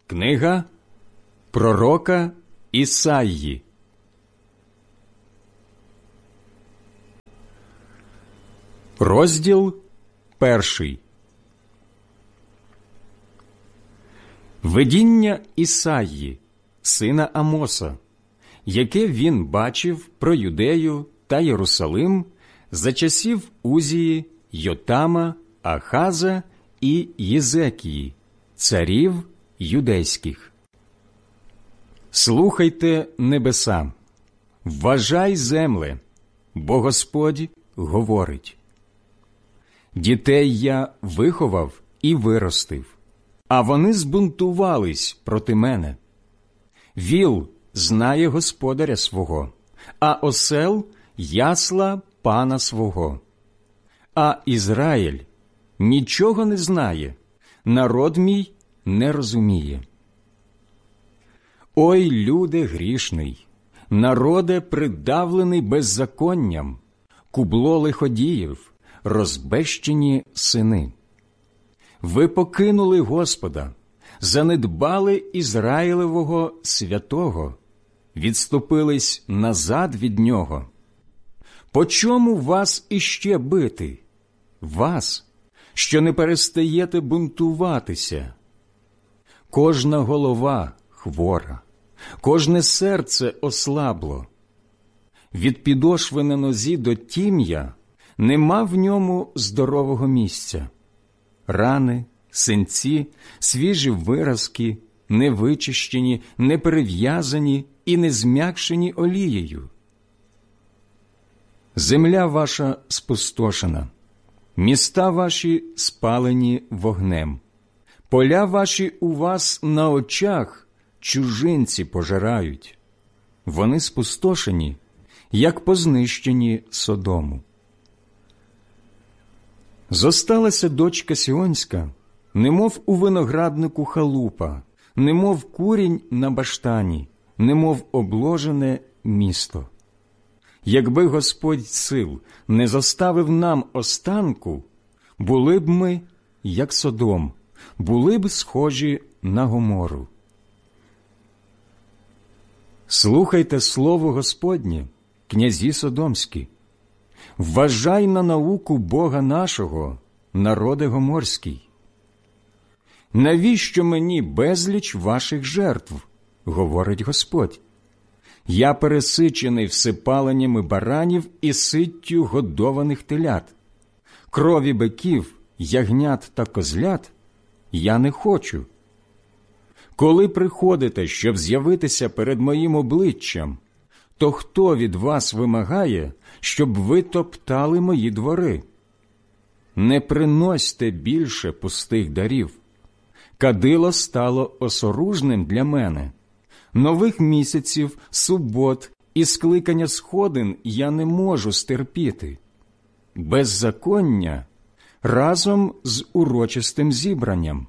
Книга пророка Ісаї. Розділ 1. Видіння Ісаї, сина Амоса, яке він бачив про Юдею та Єрусалим за часів Узії, Йотама, Ахаза і Єзекії, царів юдейських. Слухайте, небеса, вважай, земле, бо Господь говорить. Дітей я виховав і виростив, а вони збунтувались проти мене. Віл знає господаря свого, а осел – ясла пана свого. А Ізраїль нічого не знає, народ мій не розуміє. Ой, люде грішний, народе придавлений беззаконням, кубло лиходіїв, розбещені сини. Ви покинули Господа, занедбали Ізраїлевого святого, відступились назад від Нього. По чому вас іще бити? Вас, що не перестаєте бунтуватися? Кожна голова хвора, кожне серце ослабло. Від підошви на нозі до тім'я нема в ньому здорового місця. Рани, синці, свіжі виразки, не вичищені, не перев'язані і не зм'якшені олією. Земля ваша спустошена, міста ваші спалені вогнем, поля ваші у вас на очах чужинці пожирають. Вони спустошені, як познищені Содому. Зосталася дочка Сіонська, немов у винограднику халупа, немов курінь на баштані, немов обложене місто. Якби Господь сил не зоставив нам останку, були б ми, як Содом, були б схожі на Гомору. Слухайте слово Господнє, князі содомські. Вважай на науку Бога нашого, народе гоморський. Навіщо мені безліч ваших жертв, говорить Господь? Я пересичений всипаленнями баранів і ситтю годованих телят. Крові биків, ягнят та козлят я не хочу. Коли приходите, щоб з'явитися перед моїм обличчям, то хто від вас вимагає, щоб ви топтали мої двори? Не приносьте більше пустих дарів. Кадило стало осоружним для мене. Нових місяців, субот і скликання сходин я не можу стерпіти. Беззаконня разом з урочистим зібранням.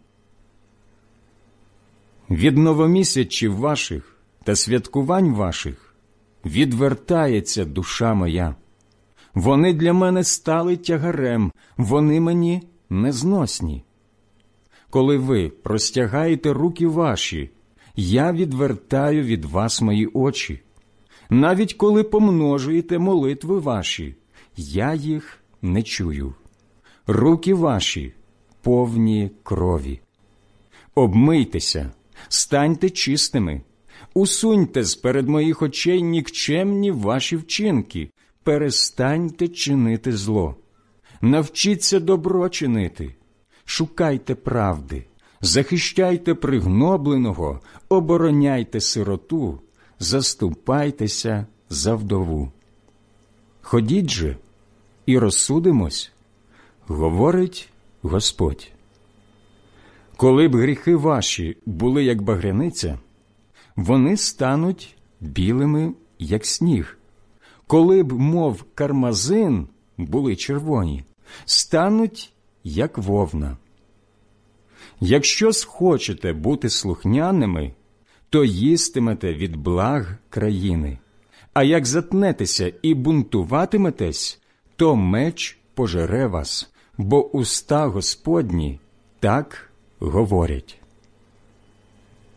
Від новомісячів ваших та святкувань ваших відвертається душа моя. Вони для мене стали тягарем, вони мені незносні. Коли ви простягаєте руки ваші, я відвертаю від вас мої очі. Навіть коли помножуєте молитви ваші, я їх не чую. Руки ваші повні крові. Обмийтеся, станьте чистими, усуньте з-перед моїх очей нікчемні ваші вчинки, перестаньте чинити зло. Навчіться добро чинити, шукайте правди, захищайте пригнобленого, обороняйте сироту, заступайтеся за вдову. Ходіть же і розсудимось, говорить Господь. Коли б гріхи ваші були, як багряниця, вони стануть білими, як сніг. Коли б, мов кармазин, були червоні, стануть, як вовна. Якщо схочете бути слухняними, то їстимете від благ країни. А як затнетеся і бунтуватиметесь, то меч пожере вас, бо уста Господні так говорять.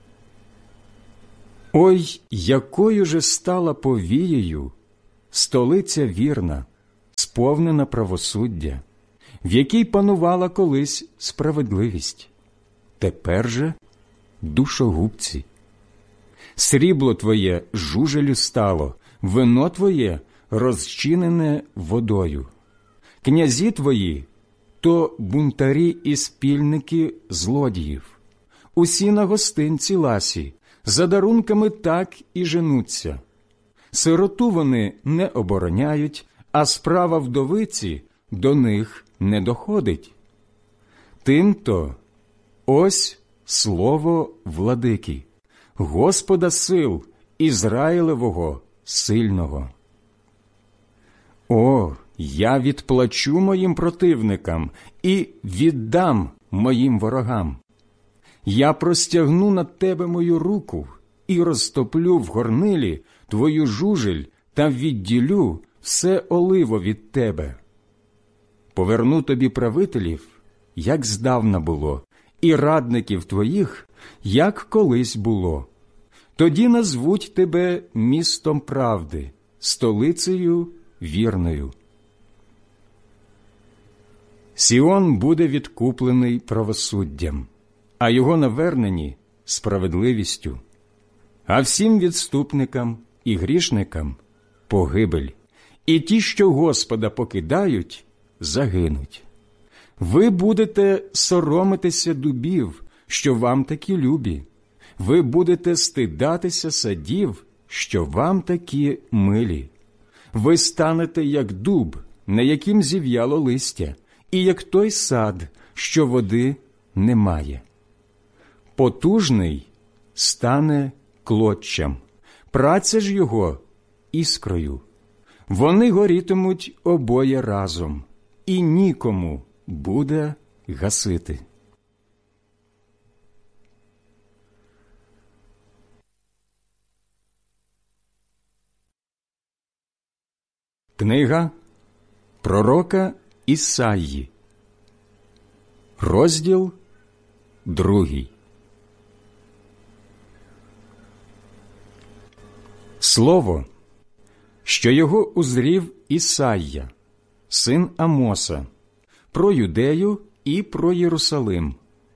Ой, якою же стала повією столиця вірна, сповнена правосуддя, в якій панувала колись справедливість. Тепер же душогубці. Срібло твоє жужелю стало, вино твоє розчинене водою. Князі твої – то бунтарі і спільники злодіїв. Усі на гостинці ласі, за дарунками так і женуться. Сироту вони не обороняють, а справа вдовиці до них не доходить. Тим-то ось слово владики, Господа сил, Ізраїлевого сильного. О, я відплачу моїм противникам і віддам моїм ворогам. Я простягну над тебе мою руку і розтоплю в горнилі твою жужель та відділю все оливо від тебе. Поверну тобі правителів, як здавна було, і радників твоїх, як колись було. Тоді назвуть тебе містом правди, столицею вірною. Сіон буде відкуплений правосуддям, а його навернені – справедливістю. А всім відступникам і грішникам – погибель, і ті, що Господа покидають, загинуть. Ви будете соромитися дубів, що вам такі любі. Ви будете стидатися садів, що вам такі милі. Ви станете, як дуб, на яким зів'яло листя, і як той сад, що води немає. Потужний стане клоччям, праця ж його іскрою. Вони горітимуть обоє разом, і нікому буде гасити. Книга пророка Ісаї, розділ 2. Слово, що його узрів Ісайя, син Амоса, про Юдею і про Єрусалим.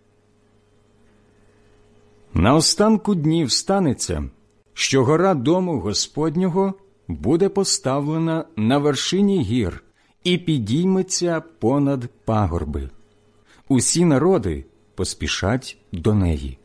На останку днів станеться, що гора дому Господнього буде поставлена на вершині гір і підійметься понад пагорби. Усі народи поспішать до неї.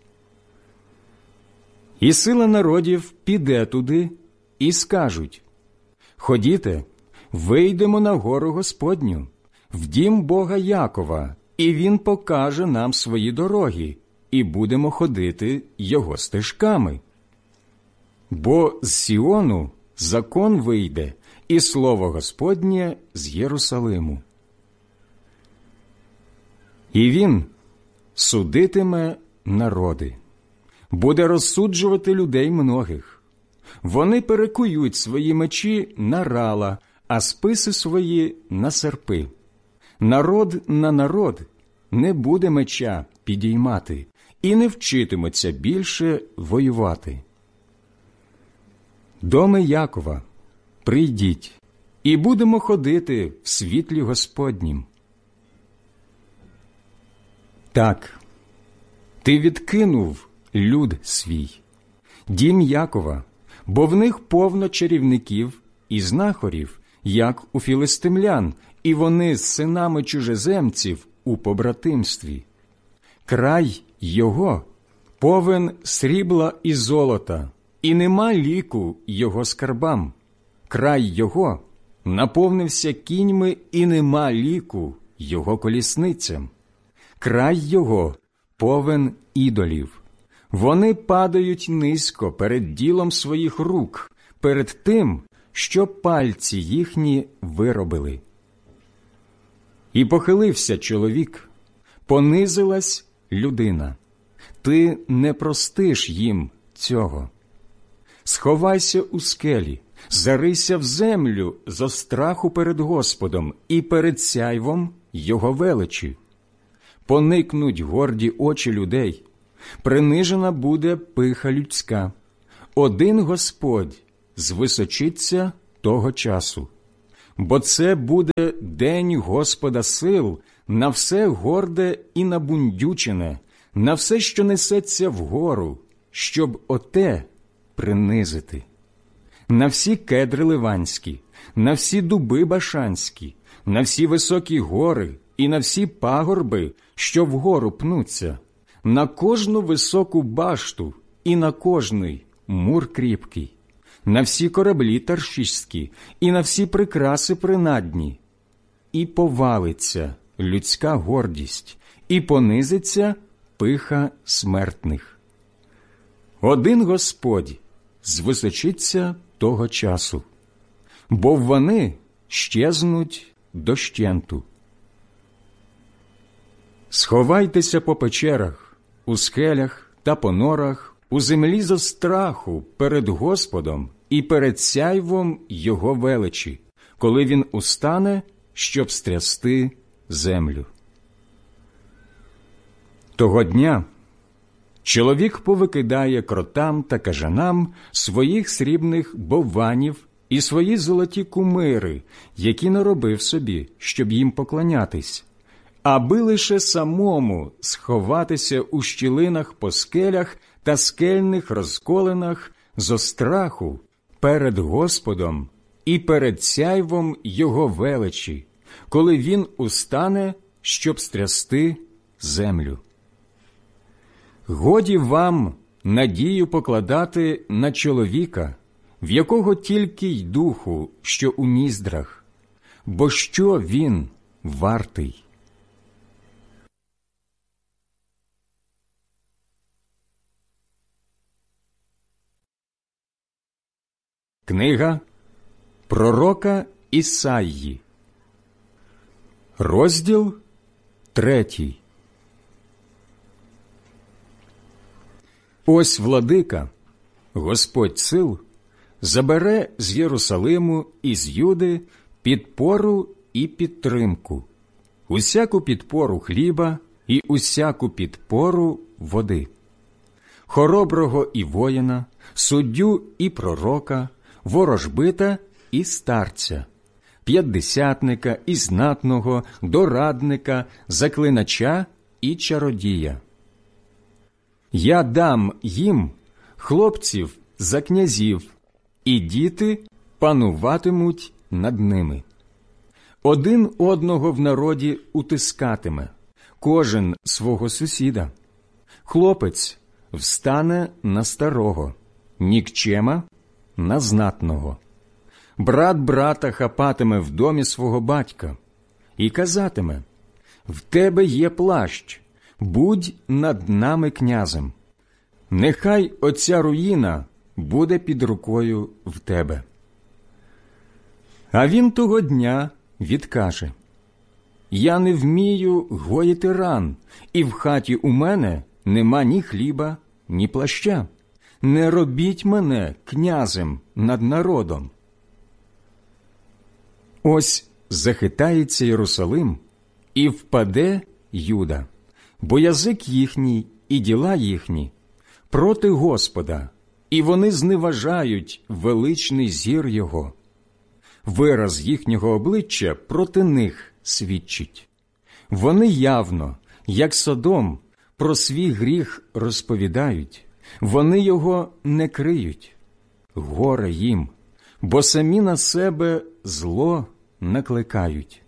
І сила народів піде туди і скажуть: «Ходіте, вийдемо на гору Господню, в дім Бога Якова, і Він покаже нам свої дороги, і будемо ходити його стежками. Бо з Сіону закон вийде, і слово Господнє з Єрусалиму. І він судитиме народи, буде розсуджувати людей многих. Вони перекують свої мечі на рала, а списи свої на серпи. Народ на народ не буде меча підіймати і не вчитиметься більше воювати. Доми Якова, прийдіть, і будемо ходити в світлі Господнім. Так, ти відкинув люд свій, дім Якова, бо в них повно чарівників і знахарів, як у філистимлян, і вони з синами чужеземців у побратимстві. Край його повен срібла і золота, і нема ліку його скарбам. Край його наповнився кіньми, і нема ліку його колісницям. Край його повен ідолів. Вони падають низько перед ділом своїх рук, перед тим, що пальці їхні виробили. І похилився чоловік, понизилась людина. Ти не простиш їм цього. Сховайся у скелі, зарийся в землю зо страху перед Господом і перед сяйвом його величі. Поникнуть горді очі людей, принижена буде пиха людська. один Господь звисочиться того часу, бо це буде день Господа сил на все горде і набундючене, на все, що несеться вгору, щоб оте принизити. На всі кедри ливанські, на всі дуби башанські, на всі високі гори і на всі пагорби, що вгору пнуться, на кожну високу башту і на кожний мур кріпкий, на всі кораблі таршиські і на всі прикраси принадні. І повалиться людська гордість, і понизиться пиха смертних. Один Господь звисочиться того часу, бо вони щезнуть дощенту. Сховайтеся по печерах, у скелях та по норах, у землі зо страху перед Господом і перед сяйвом Його величі, коли Він устане, щоб стрясти землю. Того дня чоловік повикидає кротам та кажанам своїх срібних бовванів і свої золоті кумири, які наробив собі, щоб їм поклонятись, аби лише самому сховатися у щілинах по скелях та скельних розколинах зо страху перед Господом і перед сяйвом Його величі, коли Він устане, щоб стрясти землю. Годі вам надію покладати на чоловіка, в якого тільки й духу, що у ніздрах, бо що він вартий? Книга пророка Ісаї, розділ 3. Ось владика, Господь сил, забере з Єрусалиму і з Юди підпору і підтримку, усяку підпору хліба і усяку підпору води, хороброго і воїна, суддю і пророка, ворожбита і старця, п'ятдесятника і знатного, дорадника, заклинача і чародія. Я дам їм хлопців за князів, і діти пануватимуть над ними. Один одного в народі утискатиме, кожен свого сусіда. Хлопець встане на старого, нікчема на знатного. Брат брата хапатиме в домі свого батька і казатиме: «В тебе є плащ, будь над нами князем. Нехай оця руїна буде під рукою в тебе». А він того дня відкаже: «Я не вмію гоїти ран, і в хаті у мене нема ні хліба, ні плаща. Не робіть мене князем над народом». Ось захитається Єрусалим, і впаде Юда, бо язик їхній і діла їхні проти Господа, і вони зневажають величний зір Його. Вираз їхнього обличчя проти них свідчить. Вони явно, як Содом, про свій гріх розповідають, вони його не криють. Горе їм, бо самі на себе зло накликають.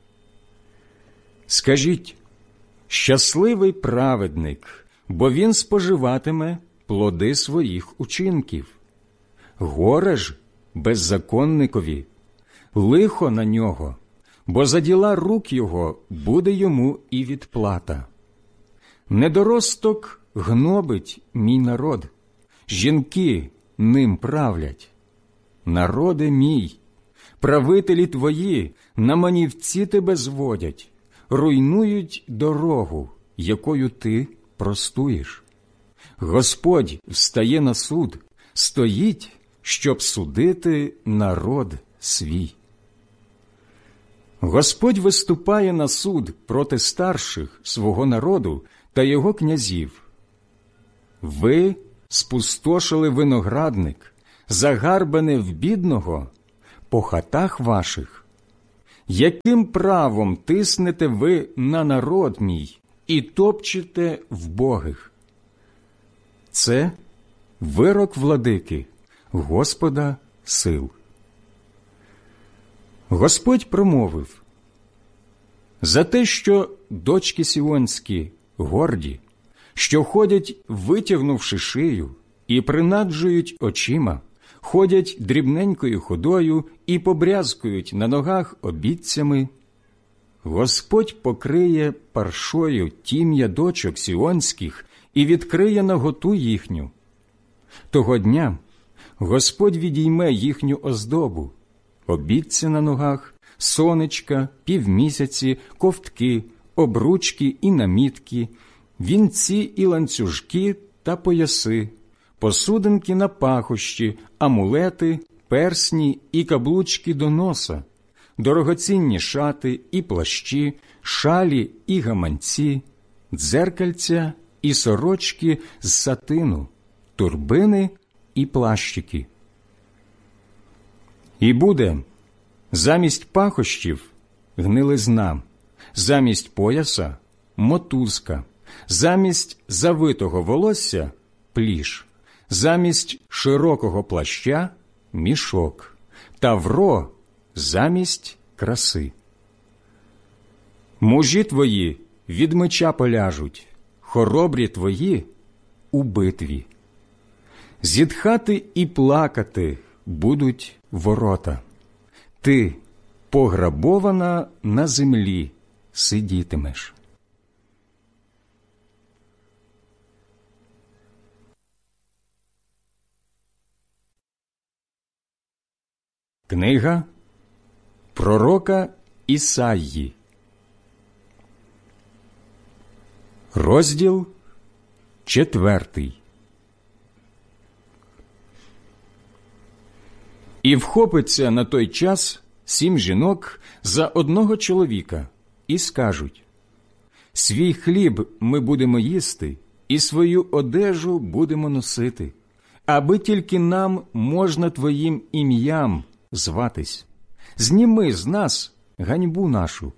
Скажіть: щасливий праведник, бо він споживатиме плоди своїх учинків. Горе ж беззаконникові, лихо на нього, бо за діла рук його буде йому і відплата. Недоросток гнобить мій народ, жінки ним правлять. Народе мій, правителі твої на манівці тебе зводять, руйнують дорогу, якою ти простуєш. Господь встає на суд, стоїть, щоб судити народ свій. Господь виступає на суд проти старших свого народу та його князів. Ви спустошили виноградник, загарбане в бідного по хатах ваших? Яким правом тиснете ви на народ мій і топчете вбогих? Це вирок владики, Господа сил. Господь промовив: за те, що дочки сіонські горді, що ходять, витягнувши шию, і принаджують очима, ходять дрібненькою ходою і побрязкують на ногах обітцями, Господь покриє паршою тім'я дочок сіонських і відкриє наготу їхню. Того дня Господь відійме їхню оздобу, обітці на ногах, сонечка, півмісяці, ковтки, обручки і намітки, вінці і ланцюжки та пояси, посудинки на пахощі, амулети, персні і каблучки до носа, дорогоцінні шати і плащі, шалі і гаманці, дзеркальця і сорочки з сатину, турбини і плащики. І буде замість пахощів гнилизна, замість пояса мотузка, замість завитого волосся пліш, замість широкого плаща мішок, тавро замість краси. Мужі твої від меча поляжуть, хоробрі твої у битві. Зітхати і плакати будуть ворота. Ти, пограбована на землі, сидітимеш. Книга пророка Ісаї, розділ 4. І вхопиться на той час 7 жінок за одного чоловіка і скажуть: свій хліб ми будемо їсти, і свою одежу будемо носити, аби тільки нам можна твоїм ім'ям зватись. Зніми з нас ганьбу нашу.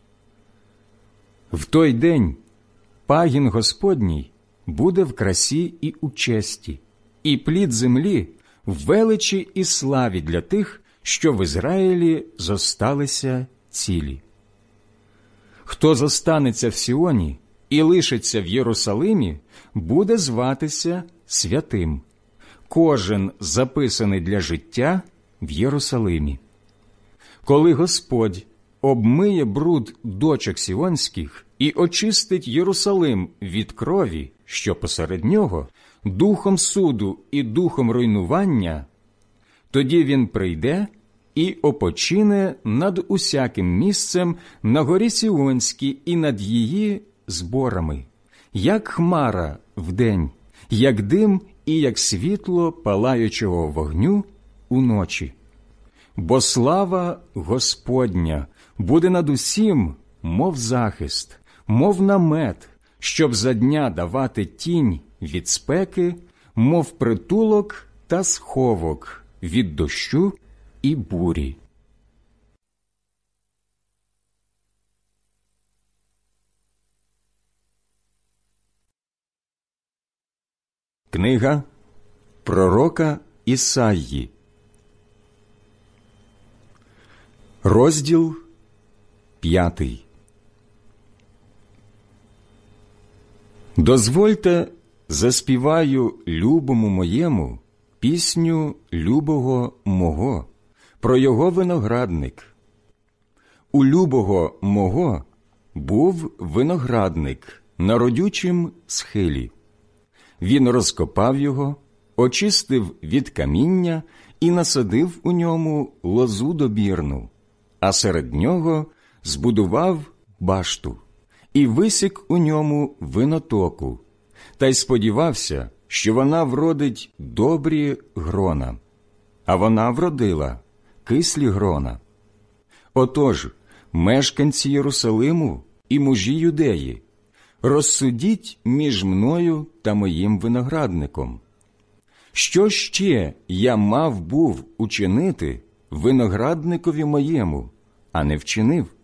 В той день пагін Господній буде в красі і у честі, і плід землі в величі і славі для тих, що в Ізраїлі зосталися цілі. Хто зостанеться в Сіоні і лишиться в Єрусалимі, буде зватися святим, кожен записаний для життя в Єрусалимі. Коли Господь обмиє бруд дочок сіонських і очистить Єрусалим від крові, що посеред нього, духом суду і духом руйнування, тоді він прийде і опочине над усяким місцем на горі Сіонській і над її зборами, як хмара вдень, як дим і як світло палаючого вогню уночі. Бо слава Господня буде над усім, мов захист, мов намет, щоб за дня давати тінь від спеки, мов притулок та сховок від дощу і бурі. Книга пророка Ісаї, розділ 5. Дозвольте, заспіваю любому моєму пісню любого мого про його виноградник. У любого мого був виноградник на родючім схилі. Він розкопав його, очистив від каміння і насадив у ньому лозу добірну, а серед нього збудував башту і висік у ньому винотоку, та й сподівався, що вона вродить добрі грона. А вона вродила кислі грона. Отож, мешканці Єрусалиму і мужі Юдеї, розсудіть між мною та моїм виноградником, Що ще я мав був учинити виноградникові моєму, а не вчинив?